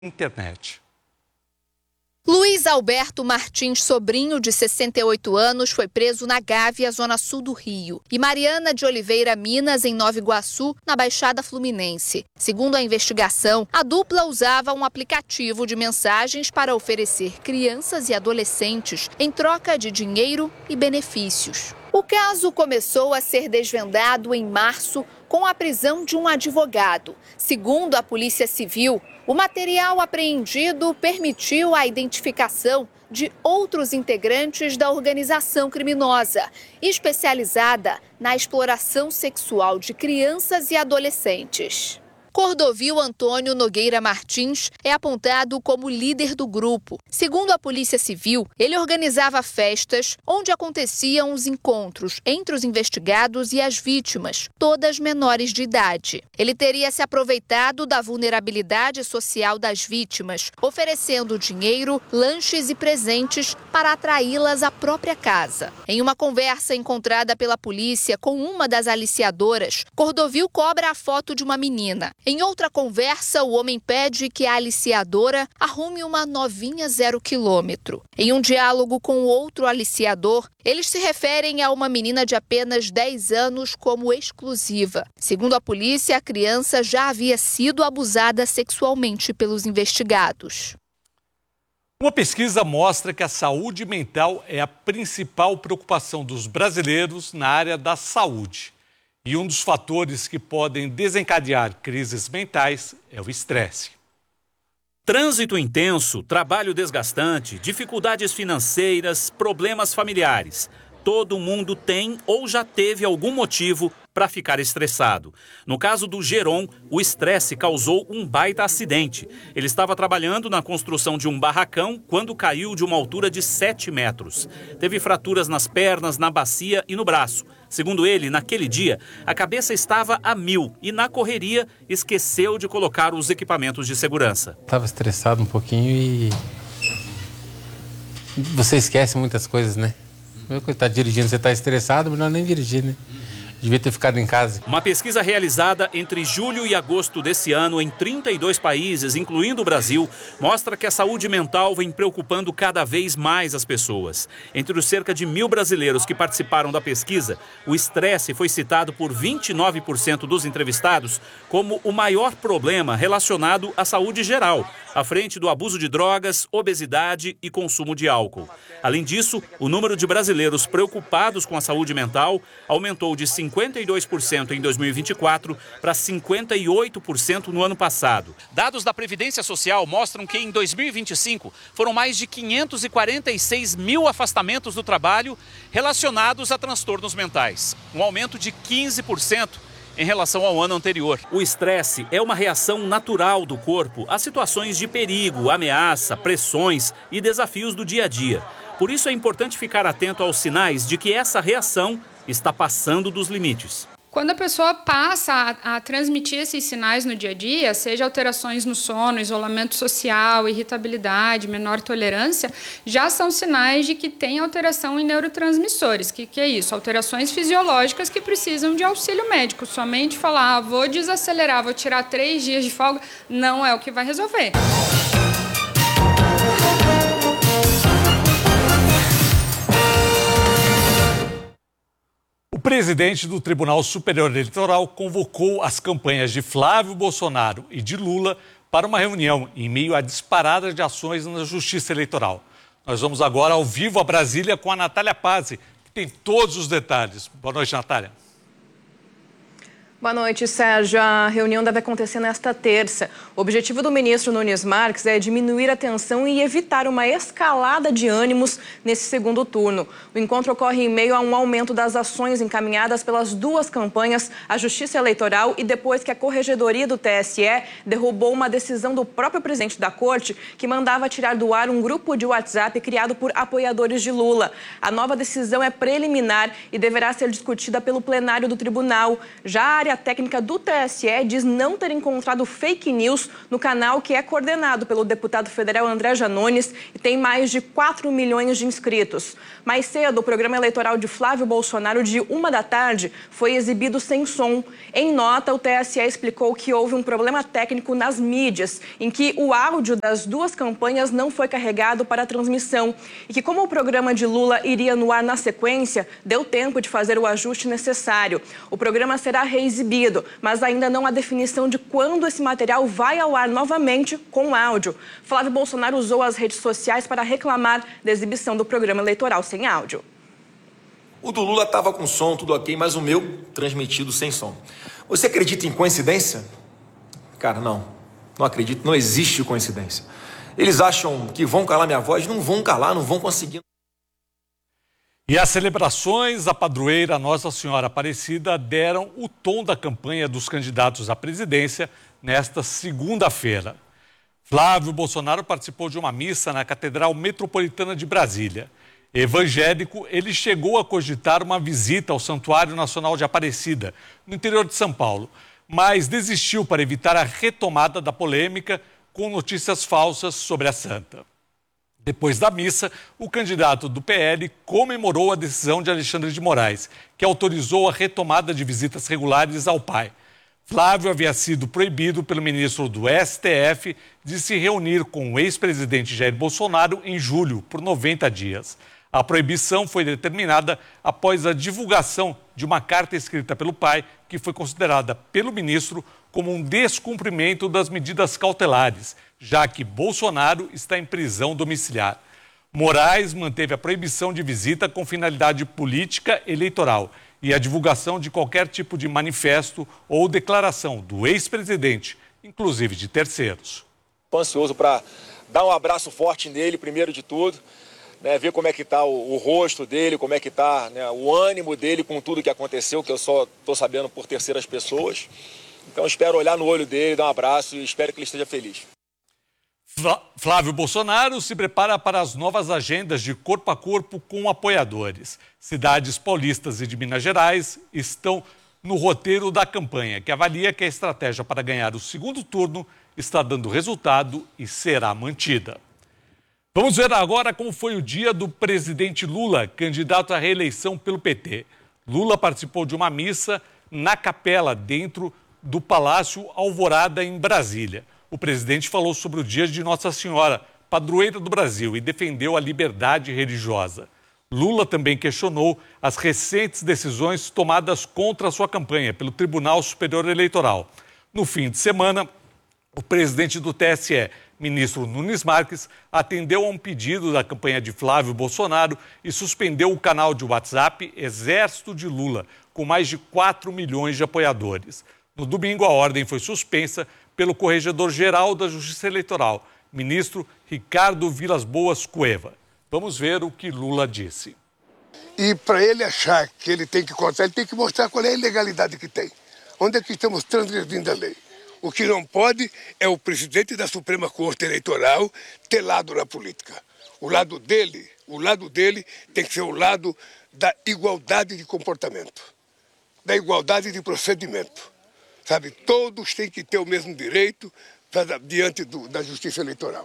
internet. Luiz Alberto Martins Sobrinho, de 68 anos, foi preso na Gávea, zona sul do Rio, e Mariana de Oliveira Minas, em Nova Iguaçu, na Baixada Fluminense. Segundo a investigação, a dupla usava um aplicativo de mensagens para oferecer crianças e adolescentes em troca de dinheiro e benefícios. O caso começou a ser desvendado em março com a prisão de um advogado. Segundo a Polícia Civil, o material apreendido permitiu a identificação de outros integrantes da organização criminosa, especializada na exploração sexual de crianças e adolescentes. Cordovil Antônio Nogueira Martins é apontado como líder do grupo. Segundo a Polícia Civil, ele organizava festas onde aconteciam os encontros entre os investigados e as vítimas, todas menores de idade. Ele teria se aproveitado da vulnerabilidade social das vítimas, oferecendo dinheiro, lanches e presentes para atraí-las à própria casa. Em uma conversa encontrada pela polícia com uma das aliciadoras, Cordovil cobra a foto de uma menina. Em outra conversa, o homem pede que a aliciadora arrume uma novinha 0 quilômetro. Em um diálogo com outro aliciador, eles se referem a uma menina de apenas 10 anos como exclusiva. Segundo a polícia, a criança já havia sido abusada sexualmente pelos investigados. Uma pesquisa mostra que a saúde mental é a principal preocupação dos brasileiros na área da saúde. E um dos fatores que podem desencadear crises mentais é o estresse. Trânsito intenso, trabalho desgastante, dificuldades financeiras, problemas familiares. Todo mundo tem ou já teve algum motivo para ficar estressado. No caso do Geron, o estresse causou um baita acidente. Ele estava trabalhando na construção de um barracão quando caiu de uma altura de 7 metros. Teve fraturas nas pernas, na bacia e no braço. Segundo ele, naquele dia, a cabeça estava a 1000 e na correria esqueceu de colocar os equipamentos de segurança. Estava estressado um pouquinho e você esquece muitas coisas, né? Quando está dirigindo, você está estressado, melhor nem dirigir, né? Devia ter ficado em casa. Uma pesquisa realizada entre julho e agosto desse ano em 32 países, incluindo o Brasil, mostra que a saúde mental vem preocupando cada vez mais as pessoas. Entre os cerca de 1000 brasileiros que participaram da pesquisa, o estresse foi citado por 29% dos entrevistados como o maior problema relacionado à saúde geral, à frente do abuso de drogas, obesidade e consumo de álcool. Além disso, o número de brasileiros preocupados com a saúde mental aumentou de 52% em 2024 para 58% no ano passado. Dados da Previdência Social mostram que em 2025 foram mais de 546 mil afastamentos do trabalho relacionados a transtornos mentais, um aumento de 15% em relação ao ano anterior. O estresse é uma reação natural do corpo a situações de perigo, ameaça, pressões e desafios do dia a dia. Por isso é importante ficar atento aos sinais de que essa reação está passando dos limites. Quando a pessoa passa a transmitir esses sinais no dia a dia, seja alterações no sono, isolamento social, irritabilidade, menor tolerância, já são sinais de que tem alteração em neurotransmissores. Que é isso? Alterações fisiológicas que precisam de auxílio médico. Somente falar, vou desacelerar, vou tirar 3 dias de folga, não é o que vai resolver. O presidente do Tribunal Superior Eleitoral convocou as campanhas de Flávio Bolsonaro e de Lula para uma reunião em meio à disparada de ações na Justiça Eleitoral. Nós vamos agora ao vivo a Brasília com a Natália Pazzi, que tem todos os detalhes. Boa noite, Natália. Boa noite, Sérgio. A reunião deve acontecer nesta terça. O objetivo do ministro Nunes Marques é diminuir a tensão e evitar uma escalada de ânimos nesse segundo turno. O encontro ocorre em meio a um aumento das ações encaminhadas pelas duas campanhas, a Justiça Eleitoral e depois que a Corregedoria do TSE derrubou uma decisão do próprio presidente da Corte que mandava tirar do ar um grupo de WhatsApp criado por apoiadores de Lula. A nova decisão é preliminar e deverá ser discutida pelo plenário do tribunal. Já a área área técnica do TSE diz não ter encontrado fake news no canal que é coordenado pelo deputado federal André Janones e tem mais de 4 milhões de inscritos. Mais cedo, o programa eleitoral de Flávio Bolsonaro, de 13h, foi exibido sem som. Em nota, o TSE explicou que houve um problema técnico nas mídias, em que o áudio das duas campanhas não foi carregado para a transmissão e que, como o programa de Lula iria no ar na sequência, deu tempo de fazer o ajuste necessário. O programa será reexibido, mas ainda não há definição de quando esse material vai ao ar novamente com áudio. Flávio Bolsonaro usou as redes sociais para reclamar da exibição do programa eleitoral sem áudio. O do Lula estava com som, tudo ok, mas o meu transmitido sem som. Você acredita em coincidência? Cara, não acredito, não existe coincidência. Eles acham que vão calar minha voz, não vão calar, não vão conseguir. E as celebrações à padroeira Nossa Senhora Aparecida deram o tom da campanha dos candidatos à presidência nesta segunda-feira. Flávio Bolsonaro participou de uma missa na Catedral Metropolitana de Brasília. Evangélico, ele chegou a cogitar uma visita ao Santuário Nacional de Aparecida, no interior de São Paulo, mas desistiu para evitar a retomada da polêmica com notícias falsas sobre a santa. Depois da missa, o candidato do PL comemorou a decisão de Alexandre de Moraes, que autorizou a retomada de visitas regulares ao pai. Flávio havia sido proibido pelo ministro do STF de se reunir com o ex-presidente Jair Bolsonaro em julho, por 90 dias. A proibição foi determinada após a divulgação de uma carta escrita pelo pai, que foi considerada pelo ministro como um descumprimento das medidas cautelares, já que Bolsonaro está em prisão domiciliar. Moraes manteve a proibição de visita com finalidade política eleitoral e a divulgação de qualquer tipo de manifesto ou declaração do ex-presidente, inclusive de terceiros. Estou ansioso para dar um abraço forte nele, primeiro de tudo, né, ver como é que está o rosto dele, como é que está, né, o ânimo dele com tudo que aconteceu, que eu só estou sabendo por terceiras pessoas. Então espero olhar no olho dele, dar um abraço e espero que ele esteja feliz. Flávio Bolsonaro se prepara para as novas agendas de corpo a corpo com apoiadores. Cidades paulistas e de Minas Gerais estão no roteiro da campanha, que avalia que a estratégia para ganhar o segundo turno está dando resultado e será mantida. Vamos ver agora como foi o dia do presidente Lula, candidato à reeleição pelo PT. Lula participou de uma missa na capela dentro do Palácio Alvorada, em Brasília. O presidente falou sobre o dia de Nossa Senhora, padroeira do Brasil, e defendeu a liberdade religiosa. Lula também questionou as recentes decisões tomadas contra a sua campanha pelo Tribunal Superior Eleitoral. No fim de semana, o presidente do TSE, ministro Nunes Marques, atendeu a um pedido da campanha de Flávio Bolsonaro e suspendeu o canal de WhatsApp Exército de Lula, com mais de 4 milhões de apoiadores. No domingo, a ordem foi suspensa pelo Corregedor-Geral da Justiça Eleitoral, ministro Ricardo Vilas Boas Cueva. Vamos ver o que Lula disse. E para ele achar que ele tem que contar, ele tem que mostrar qual é a ilegalidade que tem. Onde é que estamos transgredindo a lei? O que não pode é o presidente da Suprema Corte Eleitoral ter lado na política. O lado dele tem que ser o lado da igualdade de comportamento, da igualdade de procedimento. Sabe, todos têm que ter o mesmo direito diante da justiça eleitoral.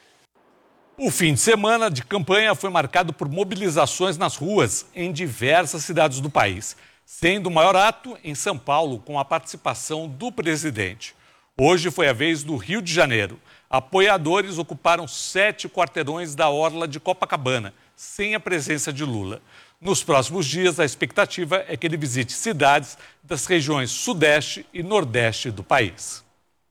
O fim de semana de campanha foi marcado por mobilizações nas ruas em diversas cidades do país, sendo o maior ato em São Paulo, com a participação do presidente. Hoje foi a vez do Rio de Janeiro. Apoiadores ocuparam 7 quarteirões da orla de Copacabana, sem a presença de Lula. Nos próximos dias, a expectativa é que ele visite cidades das regiões Sudeste e Nordeste do país.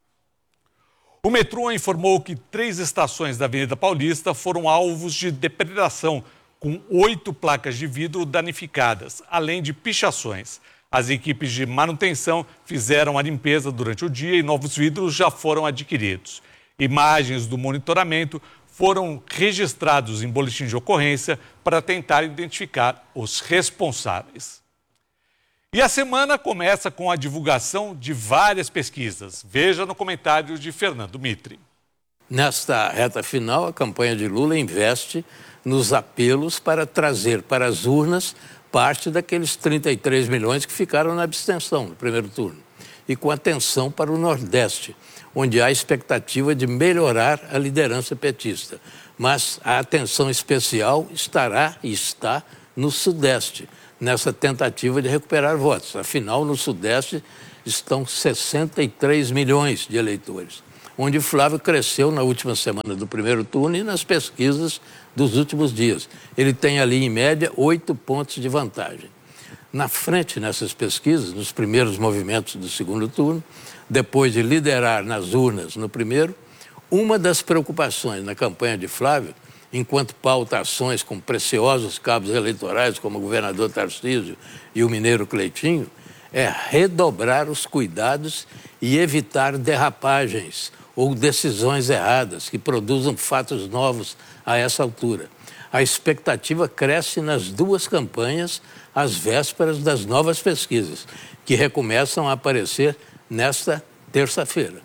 O metrô informou que 3 estações da Avenida Paulista foram alvos de depredação, com 8 placas de vidro danificadas, além de pichações. As equipes de manutenção fizeram a limpeza durante o dia e novos vidros já foram adquiridos. Imagens do monitoramento foram registrados em boletim de ocorrência para tentar identificar os responsáveis. E a semana começa com a divulgação de várias pesquisas. Veja no comentário de Fernando Mitre. Nesta reta final, a campanha de Lula investe nos apelos para trazer para as urnas parte daqueles 33 milhões que ficaram na abstenção no primeiro turno. e com atenção para o Nordeste, onde há expectativa de melhorar a liderança petista. Mas a atenção especial está no Sudeste, nessa tentativa de recuperar votos. Afinal, no Sudeste estão 63 milhões de eleitores, onde Flávio cresceu na última semana do primeiro turno e nas pesquisas dos últimos dias. Ele tem ali, em média, 8 pontos de vantagem. Na frente, nessas pesquisas, nos primeiros movimentos do segundo turno, depois de liderar nas urnas no primeiro, uma das preocupações na campanha de Flávio, enquanto pauta ações com preciosos cabos eleitorais, como o governador Tarcísio e o mineiro Cleitinho, é redobrar os cuidados e evitar derrapagens ou decisões erradas que produzam fatos novos a essa altura. A expectativa cresce nas duas campanhas às vésperas das novas pesquisas, que recomeçam a aparecer nesta terça-feira.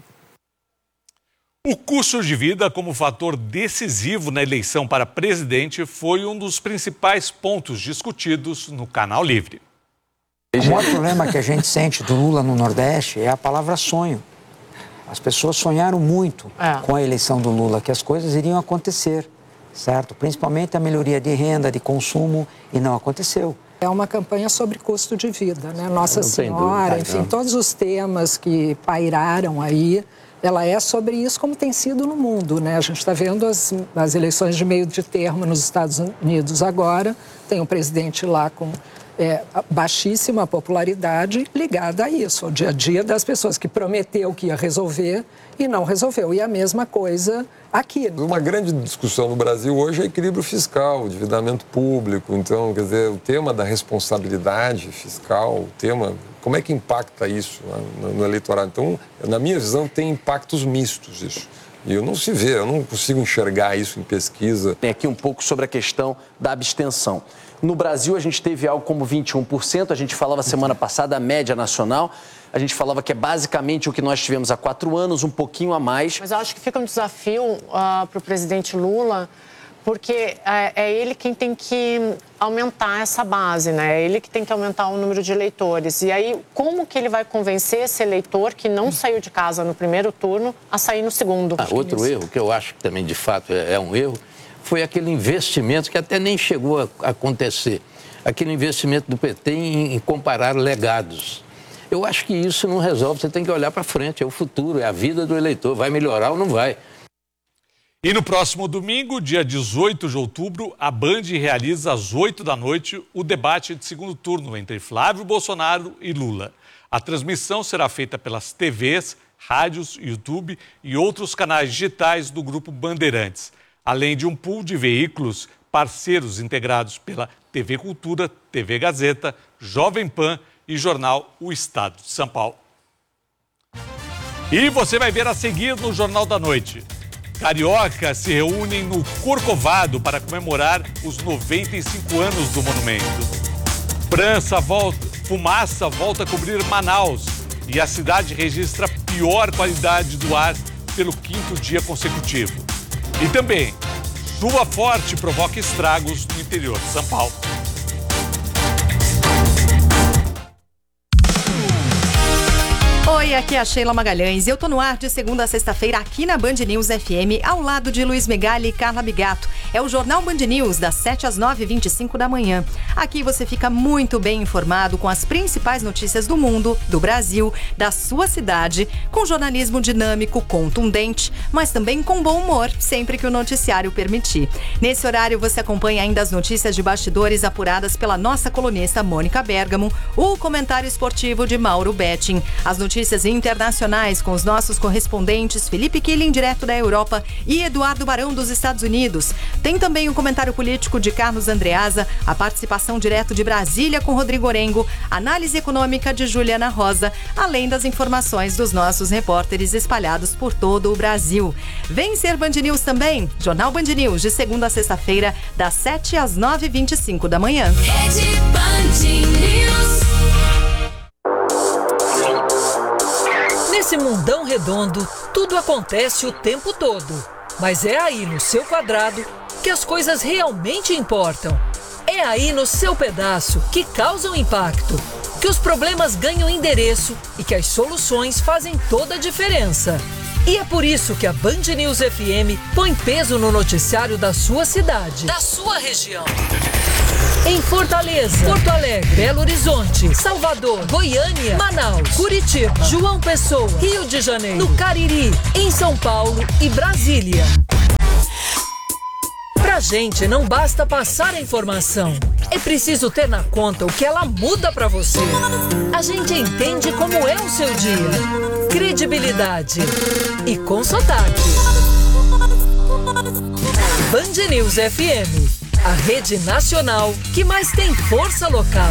O custo de vida como fator decisivo na eleição para presidente foi um dos principais pontos discutidos no Canal Livre. O maior problema que a gente sente do Lula no Nordeste é a palavra sonho. As pessoas sonharam muito com a eleição do Lula, que as coisas iriam acontecer, certo? Principalmente a melhoria de renda, de consumo, e não aconteceu. É uma campanha sobre custo de vida, né? Nossa Senhora, enfim, todos os temas que pairaram aí, ela é sobre isso como tem sido no mundo, né? A gente está vendo as eleições de meio de termo nos Estados Unidos agora, tem um presidente lá com baixíssima popularidade ligada a isso, ao dia a dia das pessoas, que prometeu que ia resolver e não resolveu. E a mesma coisa aqui. Uma grande discussão no Brasil hoje é equilíbrio fiscal, o endividamento público. Então, quer dizer, o tema da responsabilidade fiscal, o tema, como é que impacta isso no eleitorado? Então, na minha visão, tem impactos mistos isso. E eu não consigo enxergar isso em pesquisa. Tem aqui um pouco sobre a questão da abstenção. No Brasil, a gente teve algo como 21%, a gente falava semana passada a média nacional, a gente falava que é basicamente o que nós tivemos há 4 anos, um pouquinho a mais. Mas eu acho que fica um desafio para o presidente Lula, porque é ele quem tem que aumentar essa base, né? É ele que tem que aumentar o número de eleitores. E aí, como que ele vai convencer esse eleitor que não saiu de casa no primeiro turno a sair no segundo? Outro erro, que eu acho que também, de fato, é um erro, foi aquele investimento que até nem chegou a acontecer. Aquele investimento do PT em comparar legados. Eu acho que isso não resolve, você tem que olhar para frente, é o futuro, é a vida do eleitor, vai melhorar ou não vai. E no próximo domingo, dia 18 de outubro, a Band realiza às 8 da noite o debate de segundo turno entre Flávio Bolsonaro e Lula. A transmissão será feita pelas TVs, rádios, YouTube e outros canais digitais do Grupo Bandeirantes, além de um pool de veículos parceiros integrados pela TV Cultura, TV Gazeta, Jovem Pan e jornal O Estado de São Paulo. E você vai ver a seguir no Jornal da Noite. Cariocas se reúnem no Corcovado para comemorar os 95 anos do monumento. Fumaça volta a cobrir Manaus e a cidade registra a pior qualidade do ar pelo 5º dia consecutivo. E também, chuva forte provoca estragos no interior de São Paulo. Oi, aqui é a Sheila Magalhães e eu tô no ar de segunda a sexta-feira aqui na Band News FM, ao lado de Luiz Megali e Carla Bigato. É o Jornal Band News, das 7 às 9h25 da manhã. Aqui você fica muito bem informado com as principais notícias do mundo, do Brasil, da sua cidade, com jornalismo dinâmico, contundente, mas também com bom humor, sempre que o noticiário permitir. Nesse horário você acompanha ainda as notícias de bastidores apuradas pela nossa colunista Mônica Bergamo, o comentário esportivo de Mauro Betting, as notícias internacionais com os nossos correspondentes Felipe Killing, direto da Europa, e Eduardo Barão, dos Estados Unidos. Tem também o comentário político de Carlos Andreasa, a participação direto de Brasília com Rodrigo Orengo, análise econômica de Juliana Rosa, além das informações dos nossos repórteres espalhados por todo o Brasil. Vem ser Band News também, Jornal Band News, de segunda a sexta-feira, das 7 às 9h25 da manhã. Rede Band News. Nesse mundão redondo, tudo acontece o tempo todo. Mas é aí no seu quadrado que as coisas realmente importam. É aí no seu pedaço que causam impacto. que os problemas ganham endereço e que as soluções fazem toda a diferença. E é por isso que a Band News FM põe peso no noticiário da sua cidade, da sua região. Em Fortaleza, Porto Alegre, Belo Horizonte, Salvador, Goiânia, Manaus, Curitiba, João Pessoa, Rio de Janeiro, no Cariri, em São Paulo e Brasília. Pra gente não basta passar a informação, é preciso ter na conta o que ela muda pra você. A gente entende como é o seu dia. Credibilidade e com sotaque. Band News FM, a rede nacional que mais tem força local.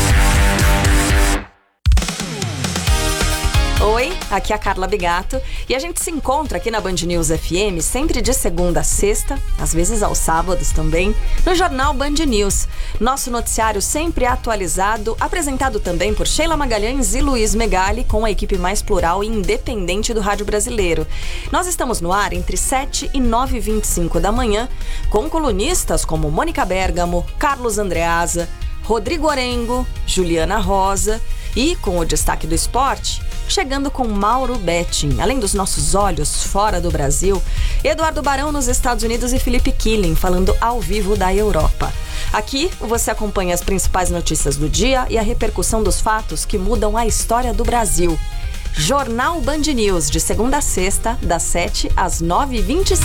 Oi, aqui é a Carla Bigato e a gente se encontra aqui na Band News FM sempre de segunda a sexta, às vezes aos sábados também, no Jornal Band News. Nosso noticiário sempre atualizado, apresentado também por Sheila Magalhães e Luiz Megali, com a equipe mais plural e independente do rádio brasileiro. Nós estamos no ar entre 7 e 9h25 da manhã, com colunistas como Mônica Bergamo, Carlos Andreasa, Rodrigo Orengo, Juliana Rosa e, com o destaque do esporte, chegando com Mauro Betting, além dos nossos olhos fora do Brasil, Eduardo Barão nos Estados Unidos e Felipe Killing falando ao vivo da Europa. Aqui você acompanha as principais notícias do dia e a repercussão dos fatos que mudam a história do Brasil. Jornal Band News, de segunda a sexta, das 7 às 9h25.